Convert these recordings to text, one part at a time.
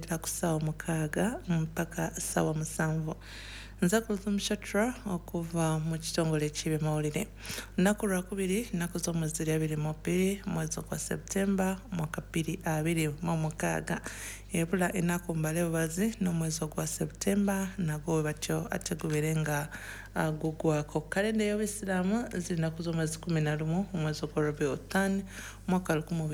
okutangira ku ssaawa 6 mpaka ssaawa 7. Nza Kulthum Shatra okuva mu kitongole ky'ebyamawulire. Nnaku Lwakubiri nnaku z'omwezi 22 mwezi gwa Septemba mwaka 2026. Ebula ennaku mbale bubazi n'omwezi gwa Septemba nagwo bwe batyo ate gubeere nga gugwako. Kalenda y'Obusiraamu z'ennaku z'omwezi 11 omwezi gwa Rabiul Thani mwaka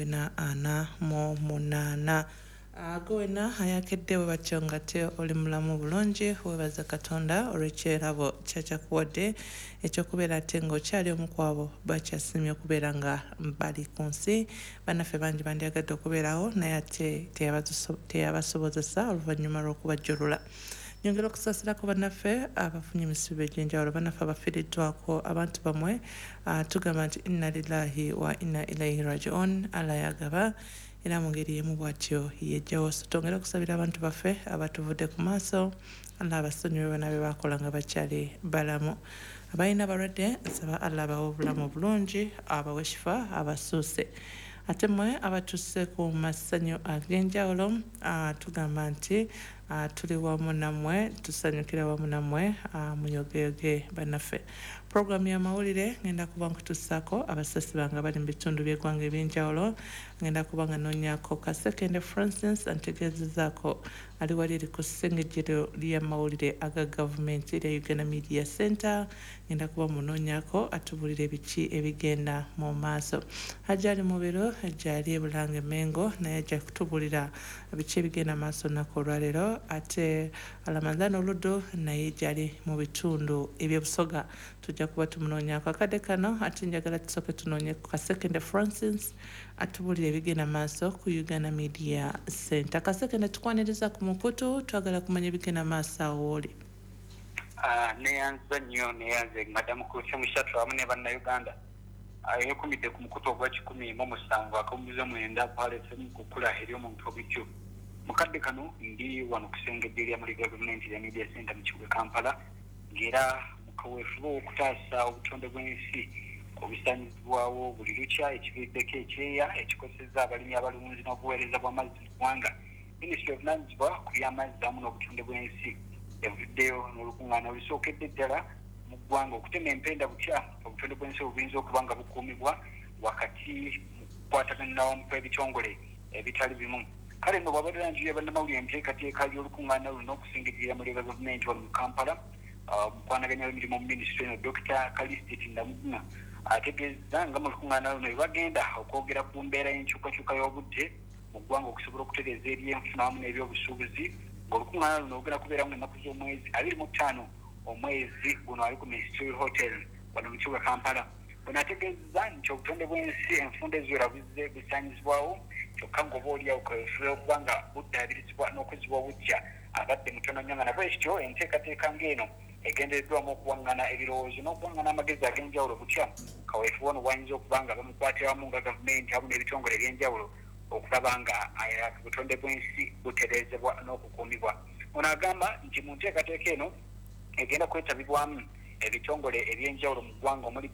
1448. Gwena ayakedde bwe batyo nga te oli mulamu bulungi, weebaza Katonda olw'ekirabo ky'akyakuwadde ekyokubeera ate ng'okyali omu ku abo bakyasimye okubeera nga bali ku nsi. Bannaffe bangi bandyagadde okubeerawo naye ate teyabasobozesa oluvannyuma lw'okubajjulula. Nyongera okusaasirako bannaffe abafunye emisibo egy'enjawulo, bannaffe abafiiriddwako abantu bamwe. Tugamba nti inna lillahi wa inna ilaihi raji'un. Allah yagaba era mu ngeri y'emu bw'atyo yejjawo. Twongera okusabira abantu baffe abatuvudde ku maaso, Allah abasonyiwe bonna bye baakola nga bakyali balamu. Abalina abalwadde nsaba Allah abawe obulamu obulungi, abawe shifa abasuuse. Ate mmwe abatuuse ku masanyu ag'enjawulo, tugamba nti tuli wamu nammwe, tusanyukira wamu nammwe muyogeyoge bannaffe. Puroguramu y'amawulire ngenda kuba nkutussaako abasasi bange bali mu bitundu by'eggwanga eby'enjawulo. Ngenda kuba nga noonyaako Kasekende Francis antegeezezaako ali wali eri ku ssengejjero ly'amawulire aga gavumenti erya Uganda Media Center. Ngenda kuba munoonyaako atubulire biki ebigenda mu maaso. Ajali mu biro gyali Bulange Mengo naye ajja kutubulira biki ebigenda maaso nnaku olwaleero. Ate Ramadhan Oludo naye gyali mu bitundu eby'Obusoga, tujja kuba tumunoonyaako akadde kano. Ate njagala tusooke tunoonye ku Kasekende Francis atubulire ebigenda maaso ku Uganda Media Center. Kasekende tukwaniriza ku mukutu, twagala kumanya ebigenda maaso awo oli. Neyanza nnyo neyanze Madamu Kulthum Shatra wamu ne bannayuganda yeekumidde ku mukutu ogwa 17 ak'omwezi palefe mu kukula eri omuntu obujju. Mukadde kano ndi wano kusengejje lya muri gavumenti ya Media Center mu kibuga Kampala, ng'era mu kaweefube okutaasa obutonde bw'ensi obusaanyizibwawo buli lukya ekiviiriddeko ekyeya ekikosezza abalimi abalunzi n'obuweereza bw'amazzi mu ggwanga. Minisitule evunaanyizibwa ku by'amazzi awamu n'obutonde bw'ensi evuddeyo n'olukuŋŋaana olusookedde ddala mu ggwanga okutema empenda butya obutonde bw'ensi obuyinza okuba nga bukuumibwa wakati mu kukwatagana n'awamu kw'ebitongole ebitali bimu. Kale nno bw'abadde njuye bannamawulire enteekateeka y'olukuŋŋaana luno okusengejjera muri gavumenti wano mu Kampala, mukwanaganya w'emirimu mu minisitule eno Dr. Kalisiti Ndamuguna ategeeza nga mu lukuŋŋaana luno bwe bagenda okwogera ku mbeera y'enkyukakyuka y'obudde mu ggwanga okusobola okutereeza eby'enfuna wamu n'ebyobusuubuzi, ng'olukuŋŋaana luno lwogera kubeeramu ennaku z'omwezi 25 omwezi guno ali ku Ministry Hotel wano mu kibuga Kampala. Bwe ategeeza nti obutonde bw'ensi enfunda eziwera buzze busaanyizibwawo, kyokka ng'oba oliawo kaweefube okuba nga buddaabirizibwa n'okuzibwa obujja abadde mutono nnyo, nga nabwe kityo enteekateeka ng'eno egendereddwamu okuwaŋŋana ebirowoozo n'okuwaŋŋana amagezi ag'enjawulo butya kaweefube ono bwayinza okuba nga bamukwatiramu nga gavumenti awamu n'ebitongole eby'enjawulo okulaba nga obutonde bw'ensi butereezebwa n'okukuumibwa. Ono agamba nti mu nteekateeka eno egenda kwetabibwamu ebitongole eby'enjawulo mu ggwanga omuli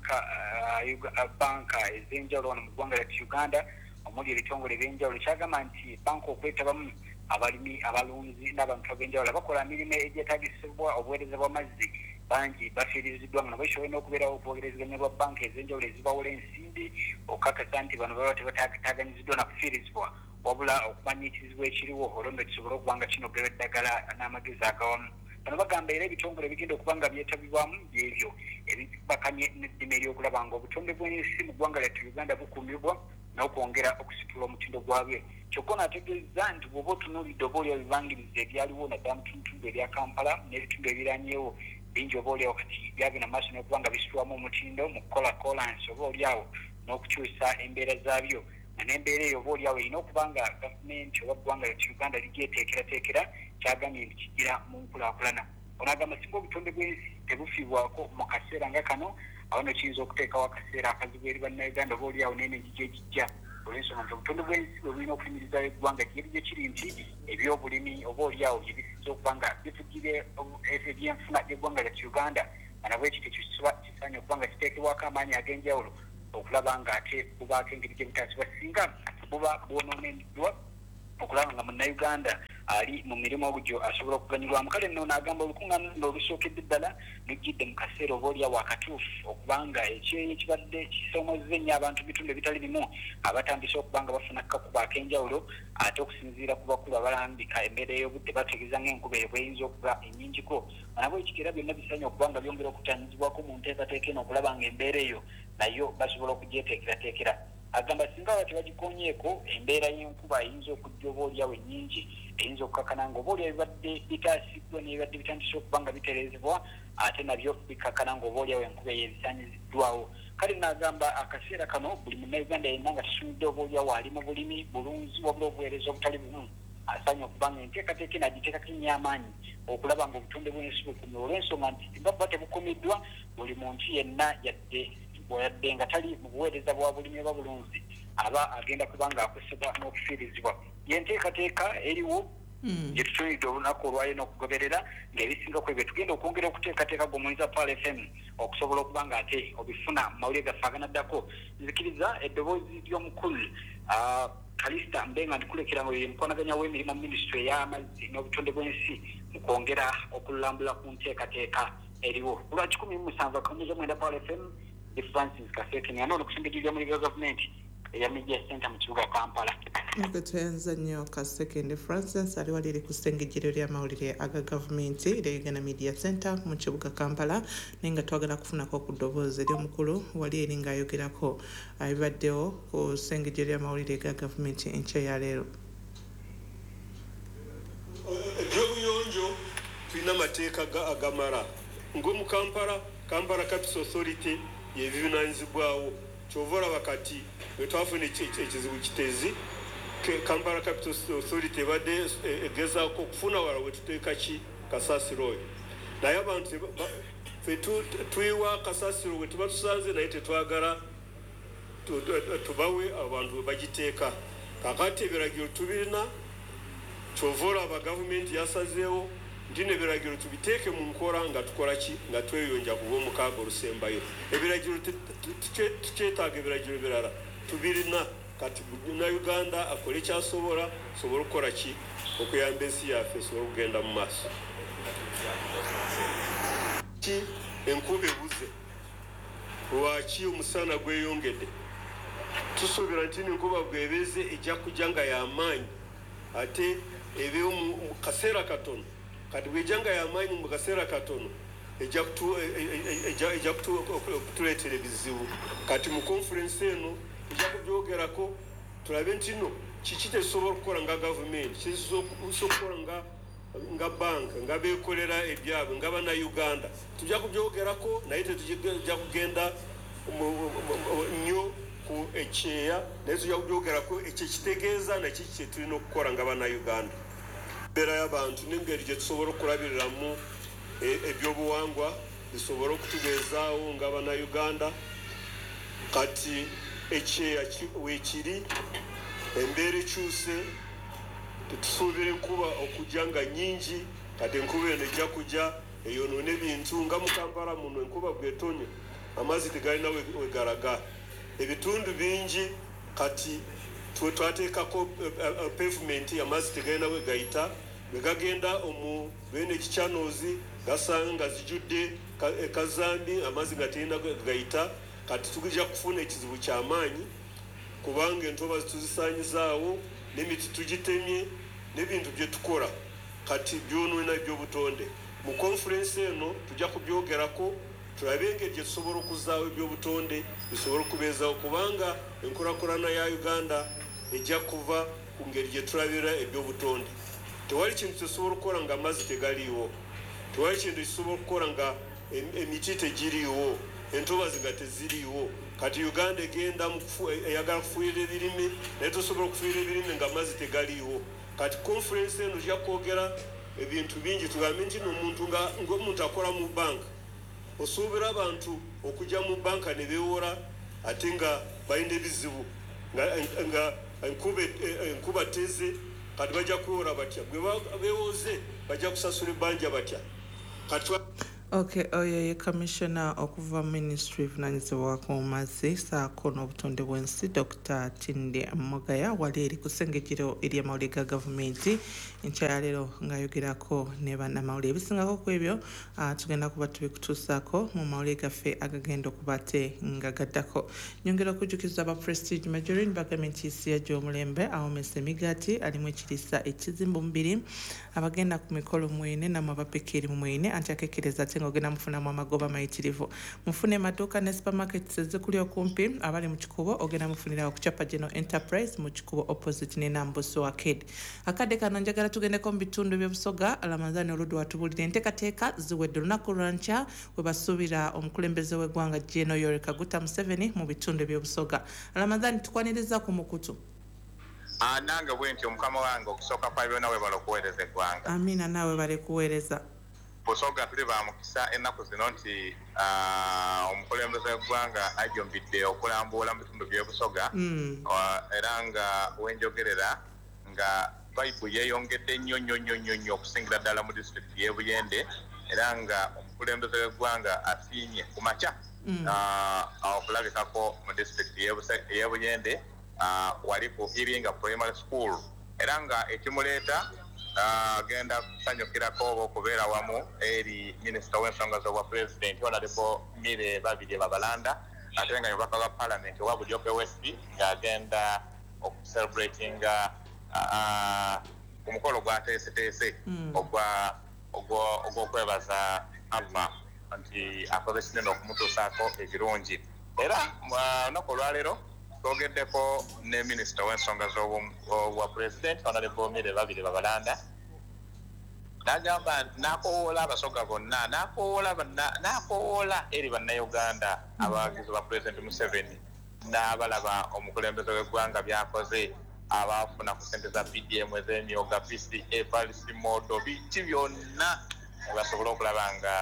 banka ez'enjawulo wano mu ggwanga lya Uganda, omuli ebitongole eby'enjawulo. Kyagamba nti banka okwetabamu abalimi abalunzi n'abantu ab'enjawulo abakola emirimu egyetaagisibwa obuweereza bw'amazzi bangi bafiiriziddwa, nga nabo kisobola n'okubeerawo obuweerezeganya bwa banka ez'enjawulo ezibawola ensimbi okukakasa nti bano baba tebataaganyiziddwa na kufiirizibwa wabula okumanyiikizibwa ekiriwo olwendo kisobole okuba nga kinogera eddagala n'amagezi agawamu. Bano bagamba era ebitongole ebigenda okuba nga byetabibwamu byebyo ebibakanye n'eddima ery'okulaba nga obutonde bw'ensi mu ggwanga lyattu Uganda bukuumibwa n'okwongera okusitula omutindo gwabyo. Kyokka n'ategeeza nti bw'oba otunuulidde oba olyawo ebibangiriza ebyaliwo naddala mu tundu erya Kampala n'ebitundu ebiranyeewo bingi oba olyawo kati byagenda maaso n'okuba nga bisitulwamu omutindo mu kukola kolansi oba olyawo n'okukyusa embeera zaabyo, nga n'embeera eyo oba olyawo erina okuba nga gavumenti oba ggwanga lyattu Uganda ligyeteekerateekera, kyagambye nti kigira mu nkulaakulana. Ono agamba singa obutonde bw'ensi tebufiibwako mu kaseera nga kano, awo no kiyinza okuteekawo akaseera akazibu eri bannayuganda oba olyawo n'enegijja egijja, olw'ensonga nti obutonde bw'ensi bwe bulina okunyumirizawo eggwanga gye kiri nti ebyobulimi oba olyawo gye bisinza okuba nga bivugire ebyenfuna by'eggwanga lyattu Uganda, nga nabwe ekyo kisaanye okuba nga kiteekebwako amaanyi ag'enjawulo okulaba nga ate bubaako engeri gye butaasibwa singa buba bwonoonenddwa okulaba nga munnayuganda ali mu mirimu ogyo asobola okuganyulwamu. Kale nno n'agamba olukuŋŋaana luno olusookedde ddala lujjidde mu kaseera oba olyawo akatuufu okubanga ekyeyo ekibadde kisoomozza ennyo abantu bitundu ebitali bimu abatandise okubanga bafuna akakuba ak'enjawulo ate okusinziira ku bakulu abalambika embeera ey'obudde bategeeza ng'enkuba eyo bweyinza okuba ennyingiko nabo ekikeera byonna bisanya okubanga byongera okutanyizibwako mu nteekateeka eno okulaba nga embeera eyo nayo basobola okugyeteekerateekera. Agamba singa baba tebagikonyeeko embeera y'enkuba eyinza okujja oba olyawo ennyingi eyinza okukakana ng'oba olyawo ebibadde bitaasiddwa n'ebibadde bitandise okuba nga bitereezebwa ate nabyo bikakana ng'oba olyawo enkuba eyo ebisaanyiziddwawo. Kale n'agamba akaseera kano buli munnayuganda yenna nga tasumidde oba olyawo ali mu bulimi bulunzi wabula obuweereza obutali bumu asanya okuba nga enteekateeka n'agiteekako ennyo amaanyi okulaba nga obutonde bw'ensi bukuumibwa olw'ensonga nti singa buba tebukuumiddwa buli muntu yenna yadde nga tali mu buweereza bwa bulimi oba bulunzi aba agenda kuba nga akosebwa n'okufiirizibwa. Yenteekateeka eriwo gye tutunidde olunaku olwayo n'okugoberera ng'ebisinga ku ebyo tugenda okwongera okuteekateeka gomweza Paul FM okusobola okuba nga ate obifuna mu mawulire gaffe aganaddako. Nzikiriza eddoboozi ly'omukulu Kalista Mbenga ndikulekera ngo ye mukonaganya w'emirimu mu minisitule y'amazzi n'obutonde bw'ensi mu kwongera okulambula ku nteekateeka eriwo. Olwa 17 Paul FM Francis Kaseke ni anono kusingirira muri government ya media center mu kibuga Kampala. Mukutenza nnyo Kaseke ndi Francis ali waliri kusengejjerera amawulire aga government le Uganda Media Center mu kibuga Kampala nenga twagala kufunako okuddoboozi ly'omukulu wali eri ng'ayogerako abibaddewo kusengejjerera amawulire ga government enkya ya leero. Ebyobuyonjo tulina amateeka agamala ng'omu Kampala Capital Authority yebivunaanyizibwawo kyova olaba kati bwe twafuna ekizibu kitezi Kampala Capital Authority ebadde egezaako okufuna wala we tuteeka ki kasasiro oyo naye abantu ffe tuyiwa kasasiro we tuba tusanze naye tetwagala tubawe abantu we bagiteeka kakati ebiragiro tubirina kyova olaba gavumenti yasazeewo ndine ebiragiro tubiteeke mu nkola nga tukola ki nga tweyonja kuba omukaaga olusembayo ebiragiro tukyetaaga ebiragiro birala tubirina kati Uganda akole kyasobola sobola okukola ki okuyamba ensi yaffe esobola okugenda mu maaso ki enkuba ebuze lwaki omusana gweyongedde tusuubira nti enkuba bwebeze ejja kujja nga y'amaanyi ate ebeewo mu kaseera katono kati bwejanga y'amaanyi mu kaseera katono ejja kutuleetera ebizibu kati mu conference eno ejja kubyogerako tulabe nti no kiki tesobola okukola nga gavumenti kisobola okukola nga banka nga beekolera ebyabwe nga bannayuganda tujja kubyogerako naye tetujja kugenda nnyo ku ekyeya naye tujja kubyogerako ekyo kitegeeza nakiki kye tulina okukola nga bannayuganda embeera y'abantu n'engeri gye tusobola okulabiriramu ebyobuwangwa bisobola okutugeezaawo nga bannayuganda kati ekyeya weekiri embeera ekyuse tetusuubira enkuba okujja nga nnyingi kati enkuba eno ejja kujja eyonoona ebintu nga mu Kampala muno enkuba bw'etonya amazzi tegalina we galaga ebitundu bingi kati twateekako pavement amazzi tegalina we gayita bwe gagenda omu drainage channels gasanga nga zijjudde kazambi amazzi nga terina gayita kati tugija kufuna ekizibu ky'amaanyi kubanga entoba tuzisaanyizaawo n'emiti tugitemye n'ebintu bye tukola kati byonoona eby'obutonde mu conference eno tujja kubyogerako tulabe engeri gye tusobola okuzaawo eby'obutonde bisobola okubeezaawo kubanga enkulaakulana ya Uganda ejja kuva ku ngeri gye tulabira eby'obutonde tewali kintu kisobola okukola nga amazzi tegaliiwo tewali kintu kisobola okukola nga emiti tegiriiwo entobazi nga teziriiwo kati Uganda egenda eyagala kufuuyira ebirime naye tosobola okufuuyira ebirime nga amazzi tegaliiwo kati conference eno ojja kwogera ebintu bingi tugambe nti ng'omuntu akola mu banka osuubira abantu okujja mu banka ne beewora ate nga balina ebizibu nga enkuba teze kati bajja kwewora batya bwe beewoze bajja kusasula ebbanja batya kati Okay, oyo Commissioner okuva Ministry evunanyizibwa ku mazzi ssaako n'obutonde bw'ensi Dr. Tindi Mogaya wali eri ku ssengejjero ery'amawulire ga gavumenti nkyaleero ng'ayogerako ne bannamawulire ebisingako ku ebyo tugenda kuba tubikutuusaako mu mawulire gaffe agagenda okuba ate nga gaddako. Nyongera okujjukiza aba Prestige Majorin bagambye nti isi y'omulembe awomesa emigaati alimu ekiriisa ekizimbu mubiri abagenda ku mikolo mwine namwe abapikiiri mu mwine anti akekereza ate ng'ogenda mufunamu amagoba mayitirivu mufune maduuka ne supermarkets ezikuli okumpi abali mu kikubo ogenda mufunirawo ku Chapa General Enterprise mu kikubo opposite ne Nambuso Arcade. Akadde kano njagala tugendeko mu bitundu by'obusoga Ramadhan oludde watubulira enteekateeka ziwedde olunaku lwankya we basuubira omukulembeze w'eggwanga Gen. Yoweri Kaguta Museveni mu bitundu by'obusoga. Ramadhan tukwaniriza ku mukutu. Nange bwenti omukama wange okusooka kwa byonna webala okuweereza eggwanga. Amina naawe bale kuweereza. Busoga tuli ba mukisa ennaku zino nti omukulembeze w'eggwanga ajjumbidde okulambula mu bitundu by'obusoga era nga wenjogerera nga Bayibuli yeeyongedde nnyo okusingira ddala mu disitulikiti y'e Buyende era nga omukulembeze w'eggwanga asiimye ku makya okulabikako mu disitulikiti y'e Buyende wali ku Iringa Primary School era nga ekimuleeta agenda kusanyukirako oba okubeera wamu eri minisita w'ensonga z'obwa pulezidenti Honorable Mire Babirye Babalanda ate nga mubaka wa Parliament owa Bujope West ng'agenda okucelebratinga ku mukolo gwateeseteese ogw'okwebaza Alpha nti akoze kinene okumutuusaako ebirungi era olunaku olwaleero twogeddeko ne minisita w'ensonga z'obwa pulezidenti Honorable Mire Babirye Babalanda n'agamba n'akowoola abasoga bonna n'akowoola eri bannayuganda abawagizi ba pulezidenti Museveni n'abalaba omukulembeze w'eggwanga by'akoze abaafuna ku ssente za PDM ez'emyoga PCA Modo biki byonna basobole okulaba nga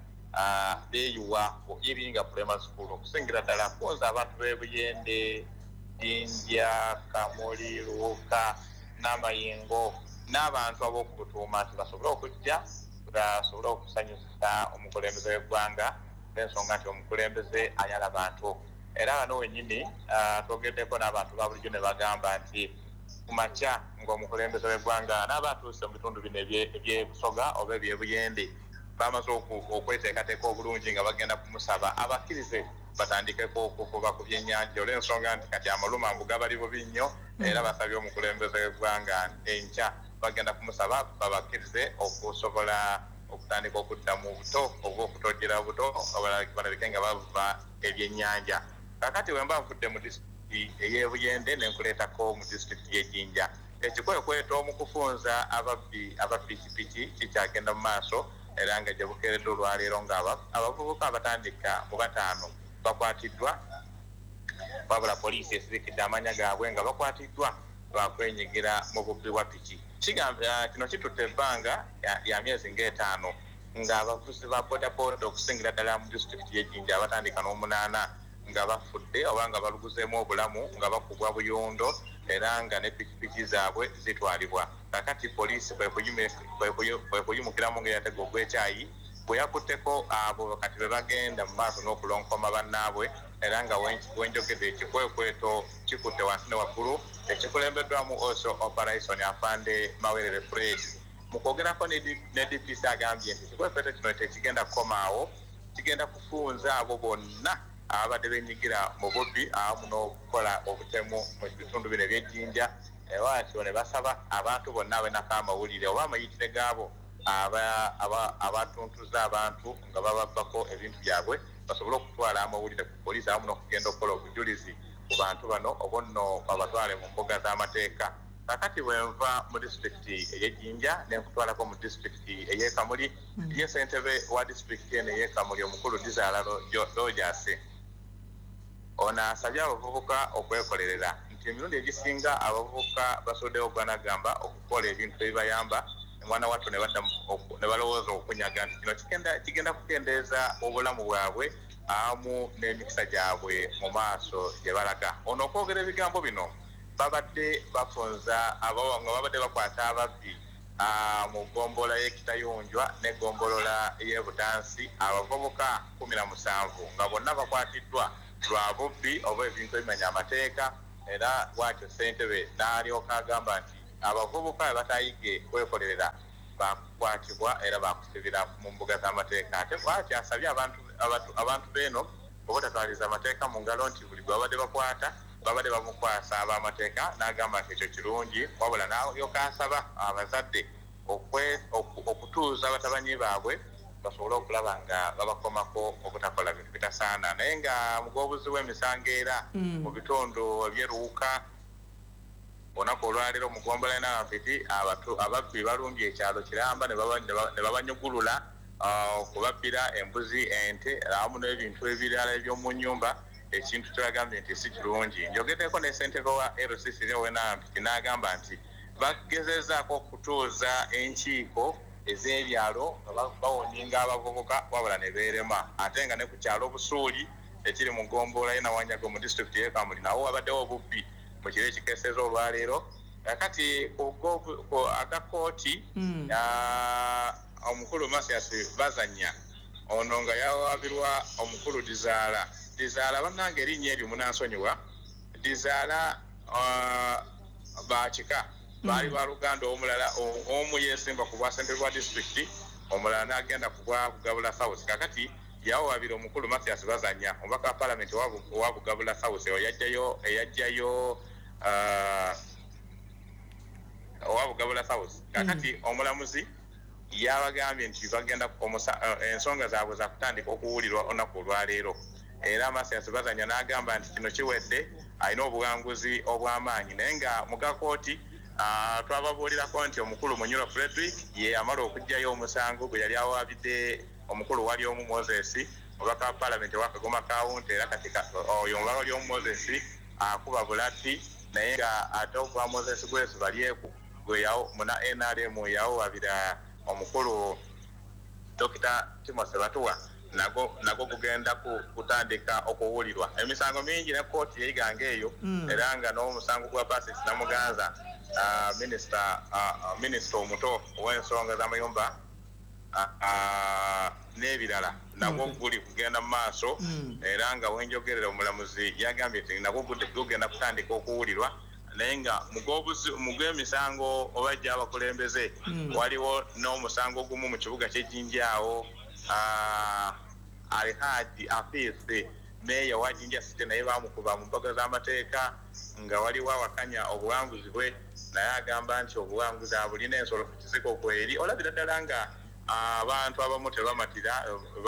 beeyiwa ku Iringa Primary School okusingira ddala kunza abantu b'e Buyende Jinja, Kamuli, Luuka, n'Amayingo n'abantu ab'okubutuuma nti basobole okujja basobole okusanyusa omukulembeze w'eggwanga n'ensonga nti omukulembeze ayala bantu era wano wennyini twogeddeko n'abantu ba bulijjo ne bagamba nti ku makya ng'omukulembeze w'eggwanga n'abatuuse mu bitundu bino eby'ebusoga oba eby'ebuyende bamaze okweteekateeka obulungi nga bagenda kumusaba abakkirize batandikeko okukuba ku byennyanja olw'ensonga nti kati amalumambu gabali bubi nnyo era basabye omukulembeze w'eggwanga enkya bagenda kumusaba babakkirize okusobola okutandika okudda mu buto obw'okutojjera buto balabike nga bava ebyennyanja kakati wemba nvudde mu disitulikiti ey'e Buyende nenkuleetako mu disitulikiti y'e Jinja ekikwekweta omukufunza abapikipiki kikyagenda mu maaso era nga gye bukeeredde olwaleero nga abavubuka abatandika mu 5 bakwatiddwa wabula poliisi esirikidde amanya gaabwe nga bakwatiddwa lwakwenyigira mu bubbi bwa piki kino kitutte ebbanga lya myezi nga 5 ng'abavuzi ba bodaboda okusingira ddala mu disitulikiti y'e Jinja abatandika n'8 nga bafudde oba nga baluguzeemu obulamu nga bakubwa buyundo era nga ne pikipiki zaabwe zitwalibwa kakati poliisi kwekuyimukiramu ng'eyatega ogw'ekyayi bwe yakutteko abo kati be bagenda mu maaso n'okulonkoma bannaabwe era nga wenjogedde ekikwekweto kikutte wansi ne waggulu ekikulembeddwamu also operation Afande Mawerere Fred mu kwogerako ne DPC agambye nti ekikwekweto kino tekigenda kukomaawo kigenda kufunza abo bonna abadde benyigira mu bubbi awamu n'okukola obutemu mu bitundu bino eby'ejjinja ewakyo ne basaba abantu bonna abenako amawulire oba amayitire gaabo abatuntuza abantu nga babavako ebintu byabwe basobole okutwala amawulire ku poliisi awamu n'okugenda okukola obujulizi ku bantu bano obonno babatwale mu mbuga z'amateeka kakati bwenva mu disitulikiti ey'ejjinja nenkutwalako mu disitulikiti ey'e Kamuli ye ssentebe wa disitulikiti eno ey'e Kamuli omukulu Dizaala Rogers ono asabye abavubuka okwekolerera nti emirundi egisinga abavubuka basuddewo gwanagamba okukola ebintu ebibayamba mwana wattu ne balowooza okunyaga nti kino kigenda kukendeeza obulamu bwabwe awamu n'emikisa gyabwe mu maaso gye balaga ono okwogera ebigambo bino babadde bafunza nga babadde bakwata ababbi mu ggombolola y'ekitayunjwa ne ggombolola y'ebutansi abavubuka 17 nga bonna bakwatiddwa lwa bubbi oba ebintu ebimenya amateeka era bwatyo ssentebe n'alyoka agamba nti abavubuka batayige kwekolerera bakukwatibwa era bakusibira mu mbuga z'amateeka ate bwatyo asabye abantu b'eno obutatwaliza amateeka mu ngalo nti buli gwabadde bakwata babadde bamukwasa ab'amateeka n'agamba nti ekyo kirungi wabula n'alyoka asaba abazadde okutuuza batabanyi baabwe basobole okulaba nga babakomako obutakola bintu bitasaana naye nga mugobuzi w'emisango era mu bitundu ebyeruwuka olunaku olwaleero mu ggombolola n'abampiti ababbi balumbye ekyalo kiramba ne babanyugulula okubabbira embuzi ente awamu n'ebintu ebirala eby'omu nnyumba ekintu kyagambye nti si kirungi njogeddeko ne ssentebe wa LCC n'abampiti n'agamba nti bagezezaako okutuuza enkiiko ez'ebyalo nga bawoninga abavubuka wabula ne beerema ate nga ne ku kyalo Busuuli ekiri mu ggombolola y'Nawanyago mu disitulikiti y'e Kamuli nawo wabaddewo obubbi mu kiro ekikeeseza olwaleero kati agakooti omukulu Masias Bazanya ono nga yawabirwa omukulu Dizaala bannange erinnya eryo munansonyiwa Dizaala bakika baali ba Luganda omulala omu yeesimba ku bwa ssentebe bwa disitulikiti omulala n'agenda ku bwa Bugabula South kakati yawabira omukulu Masias Bazanya omubaka wa paalamenti owa Bugabula South eyajjayo owa Bugabula South kakati omulamuzi yabagambye nti bagenda ensonga zaabwe za kutandika okuwulirwa olunaku olwaleero era Masias Bazanya n'agamba nti kino kiwedde alina obuwanguzi obw'amaanyi naye nga mu gakooti twababuulirako nti omukulu Munyula Frederick ye yamala okuggyayo omusango gwe yali awaabidde omukulu wali omu Moses omubaka wa paalamenti owa Kagoma Kawunti era kati oyo omubaka wali omu Moses akuba bulatti naye nga ate okuva Moses Grace balyeku muna NRM yawabira omukulu Dr. Timothy Batuwa nago kugenda kutandika okuwulirwa emisango mingi ne kooti yeyiganga eyo era nga n'omusango gwa Basis Namuganza minisita omuto ow'ensonga z'amayumba n'ebirala nagwo guli kugenda mu maaso era nga wenjogerera omulamuzi yagambye nti nagwo gugenda kutandika okuwulirwa naye nga mu gw'emisango oba gy'abakulembeze waliwo n'omusango gumu mu kibuga ky'Ejjinjaawo Alhaji Afeese meeya wa Jinja City naye bamukuba mu mbaga z'amateeka nga waliwo awakanya obuwanguzi bwe naye agamba nti obuwanguzi abulina ensolo ku kisiko kweri olabira ddala nga abantu abamu tebamatira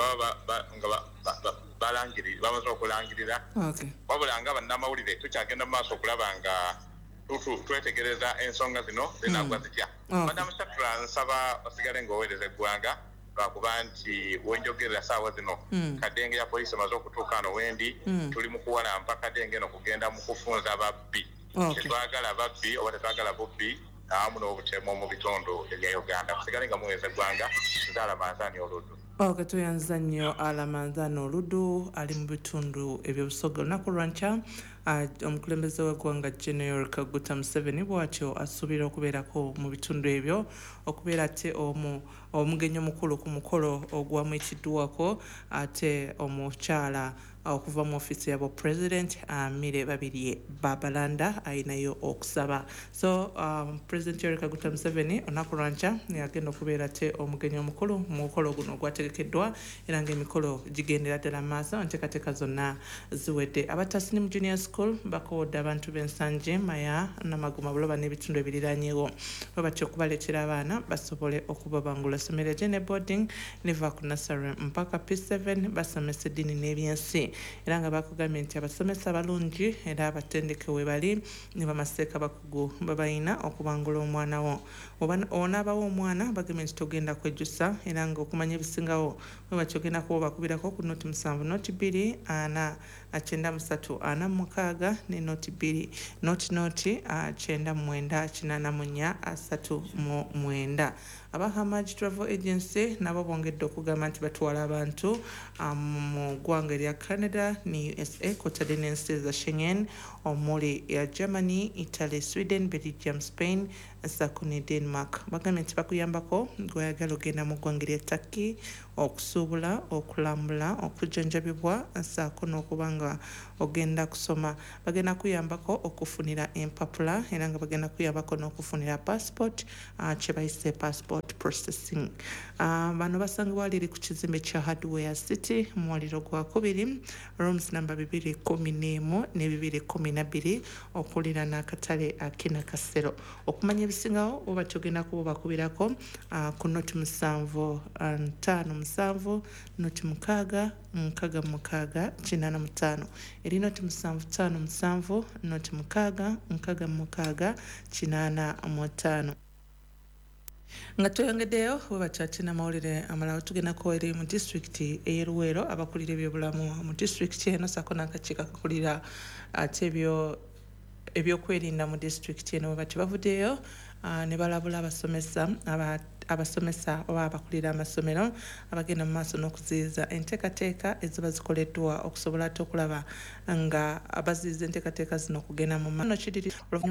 bamaze okulangirira wabula nga bannamawulire tukyagenda mu maaso okulaba nga twetegereza ensonga zino zinagwa zitya madamu Chatula nsaba osigale ng'oweereza eggwanga lwakuba nti wenjogerera saawa zino kadenge ya poliisi emaze okutuuka wano wendi tuli mu kuwalampa kadenge eno kugenda mu kufunza ababbi tetwagala babbi oba tetwagala bubbi awamu n'obutemu mu bitundu ebya Uganda kusigale nga muweereza eggwanga nzaala Manzaani Oluddu tuyanza nnyo Manzaani Oluddu ali mu bitundu ebyobusoga olunaku lwankya omukulembeze w'eggwanga General Kaguta Museveni bw'atyo asuubira okubeerako mu bitundu ebyo okubeera ate omugenyi omukulu ku mukolo ogwamwekiddwako ate omukyala okuva mu ofiisi yabo president Amire Babirye Babalanda ayinayo okusaba so President Yoweri Kaguta Museveni olunaku lwankya yagenda okubeera ate omugenyi omukulu mu mukolo guno ogwategekeddwa era ng'emikolo gigendera ddala maaso enteekateeka zonna ziwedde abatasini mu junior school bakowodde abantu b'ensanje Maya Namagoma Buloba n'ebitundu ebiriraanyeewo bwe batyo okubaleetera abaana basobole okubabangula essomero ne boarding liva ku nursery mpaka P7 basomesa eddiini n'ebyensi era nga bakugambye nti abasomesa balungi era abatendeke we bali ne bamaseeka bakugu babayina okubangula omwana wo onaabawo omwana bagambye nti togenda kwejjusa era nga okumanya ebisingawo bwe batyo ogenda kuba bakubirako ku noti 7 noti 2 4 93 46 ne noti 2 noti 9 9 34 aba Hamad Travel Agency nabo bongedde okugamba nti batwala abantu mu ggwanga erya Canada Canada ne USA kw'otadde n'ensi za Schengen omuli ya Germany, Italy, Sweden, Belgium, Spain ssaako ne Denmark. Bagambye nti bakuyambako gw'oyagala ogenda mu ggwanga lya Turkey okusuubula, okulambula, okujjanjabibwa ssaako n'okuba nga ogenda kusoma. Bagenda kuyambako okufunira empapula era nga bagenda kuyambako n'okufunira passport kye bayise passport processing. Bano basangibwa liri ku kizimbe kya Hardware City mu muliro gwa 2 rooms number 211 ne 212 okulira n'akatale akina Kasero. Okumanya ebisingawo oba kyogenda kuba bakubirako ku noti 757 noti 665 eri noti 757 noti 665 nga tweyongeddeyo bwe bakyakina mawulire amalala tugendako eri mu disitulikiti ey'e Luweero abakulira ebyobulamu mu disitulikiti eno ssaako n'akakiiko akakulira ate ebyokwerinda mu disitulikiti eno bwe batyo bavuddeyo ne balabula abasomesa oba abakulira amasomero abagenda mu maaso n'okuziyiza enteekateeka eziba zikoleddwa okusobola ate okulaba nga abaziyiza enteekateeka zino okugenda mu maaso.